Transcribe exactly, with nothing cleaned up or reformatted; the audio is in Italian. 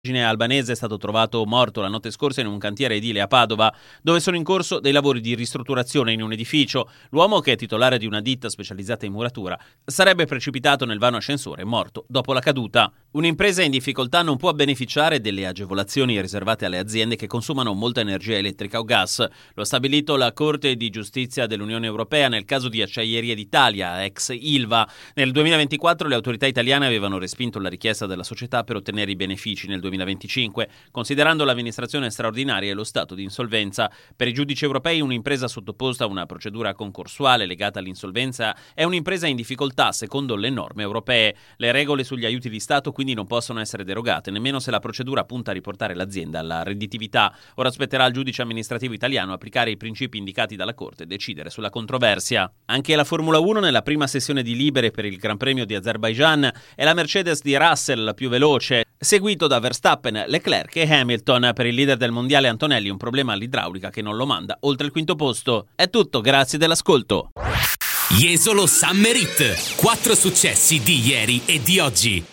albanese è stato trovato morto la notte scorsa in un cantiere edile a Padova, dove sono in corso dei lavori di ristrutturazione in un edificio. L'uomo, che è titolare di una ditta specializzata in muratura, sarebbe precipitato nel vano ascensore, morto dopo la caduta. Un'impresa in difficoltà non può beneficiare delle agevolazioni riservate alle aziende che consumano molta energia elettrica o gas. Lo ha stabilito la Corte di Giustizia dell'Unione Europea nel caso di Acciaierie d'Italia, ex Ilva. Nel duemilaventiquattro le autorità italiane avevano respinto la richiesta della società per ottenere i benefici nel duemilaventicinque, considerando l'amministrazione straordinaria e lo stato di insolvenza. Per i giudici europei un'impresa sottoposta a una procedura concorsuale legata all'insolvenza è un'impresa in difficoltà secondo le norme europee. Le regole sugli aiuti di Stato quindi non possono essere derogate, nemmeno se la procedura punta a riportare l'azienda alla redditività. Ora spetterà al giudice amministrativo italiano applicare i principi indicati dalla Corte e decidere sulla controversia. Anche la Formula uno, nella prima sessione di libere per il Gran Premio di Azerbaijan, è la Mercedes di Russell la più veloce, seguito da Verstappen, Leclerc e Hamilton. Per il leader del mondiale Antonelli un problema all'idraulica che non lo manda oltre il quinto posto. È tutto, grazie dell'ascolto. Jesolo Summer Hit. Quattro successi di ieri e di oggi.